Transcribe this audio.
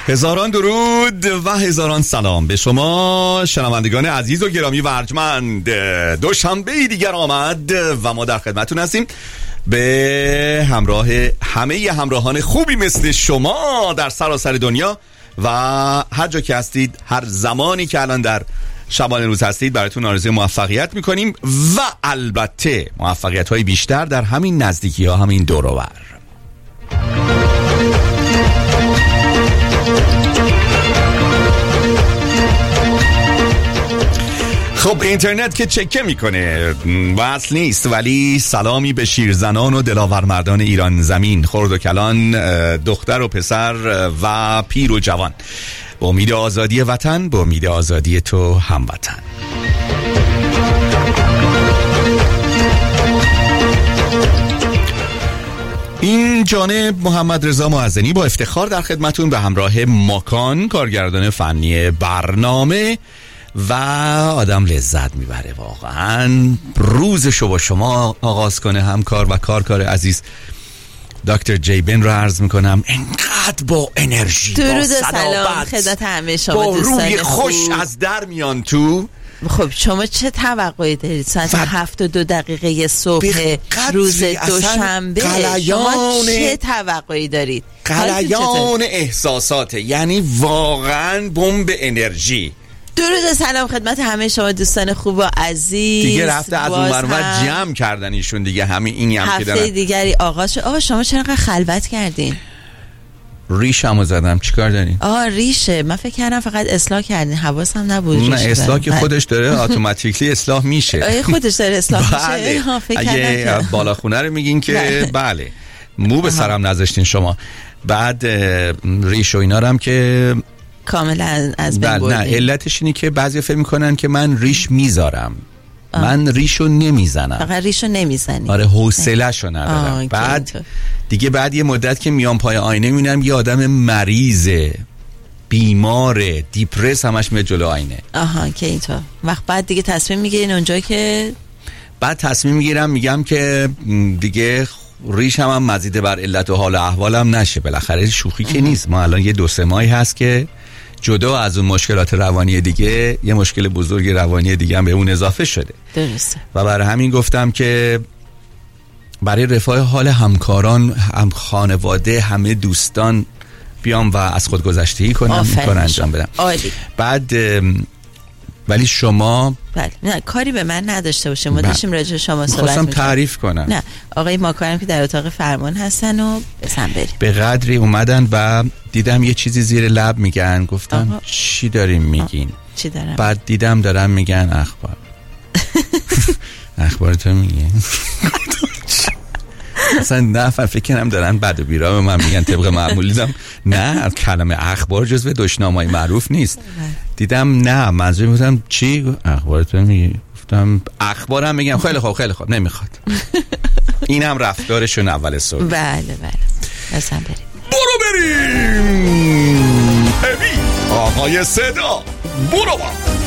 هزاران درود و هزاران سلام به شما شنوندگان عزیز و گرامی و ارجمند. دوشنبه دیگر آمد و ما در خدمتتون هستیم به همراه همه همراهان خوبی مثل شما در سراسر دنیا و هر جا که هستید، هر زمانی که الان در شبانه روز هستید، براتون آرزوی موفقیت میکنیم و البته موفقیت های بیشتر در همین نزدیکی ها، همین دور و بر. خب اینترنت که چکه میکنه وصل نیست، ولی سلامی به شیرزنان و دلاورمردان ایران زمین، خرد و کلان، دختر و پسر و پیر و جوان، با امید آزادی وطن، با امید آزادی تو هموطن. این جانب محمد رضا معزنی با افتخار در خدمتون به همراه ماکان، کارگردان فنی برنامه، و آدم لذت میبره واقعا روزشو با شما آغاز کنه. همکار و کارکار عزیز دکتر جیبن رو عرض میکنم، انقدر با انرژی، با سلام خدمت همه شما، با روی خوش از در میان تو. خب شما چه توقعی دارید ساعت 7:02 صبح روز دوشنبه؟ شما چه توقعی دارید؟ غلیان احساساته، یعنی واقعا بمب انرژی. درود سلام خدمت همه شما دوستان خوب و عزیز. دیگه رفته از اون ور جمع کردن ایشون دیگه، همین اینی هم که دارن هفته دیگری آغاز شد. آقا شما چرا انقدر خلوت کردین؟ ریشمو زدم. چیکار دارین؟ ریشه، من فکر کردم فقط اصلاح کردین، حواسم نبود. نه اصلاح که خودش داره اتوماتیکلی اصلاح میشه. خودش داره اصلاح میشه. اگه بالاخونه رو میگین که بله مو به سرم نذاشتین شما. بعد ریش و اینا رو هم که کاملا از بین بردین. نه علتش اینه که بعضی فکر میکنن که من ریش میذارم. من ریشو نمیزنم. فقط ریشو نمیزنی؟ آره حوصله‌شو ندارم. بعد دیگه بعد یه مدت که میام پای آینه میبینم یه آدم مریضه، بیماره، دیپرس همش میاد جلو آینه. که اینطور وقت بعد دیگه تصمیم میگیرین اونجا که بعد تصمیم میگیرم میگم که دیگه ریشم هم مزید بر علت و حال و احوالم نشه. بالاخره شوخی که نیست. ما الان یه 2-3 ماهی هست که جدا از اون مشکلات روانی دیگه یه مشکل بزرگ روانی دیگه هم به اون اضافه شده. درسته. و برای همین گفتم که برای رفاه حال همکاران، هم خانواده، همه دوستان بیام و از خودگذشتگی کنم، این کار انجام بدم. عالی. بعد ولی شما نه کاری به من نداشته باشه. ما داشتیم راجع به شما صحبت می‌کردیم. خواستم تعریف کنم. نه آقای ماکارم که در اتاق فرمان هستن و بسن بریم. به قدری اومدن و دیدم یه چیزی زیر لب میگن. گفتم چی داریم میگین؟ چی دارم؟ بعد دیدم دارن میگن اخبار. اخبارتو میگن. اصلا نفر فکر کنم دارن بد و بیرا به من میگن. طبق معمولی دیدم نه، کلمه اخبار جزو دشنامه‌های معروف نیست. دیدم نه منظور بودم چی؟ اخبارتو میگی؟ گفتم اخبارم میگم. خیلی خوب نمیخواد. اینم رفتارشون اول صبح. بله اصلا بریم. برو بریم. آقای صدا برو با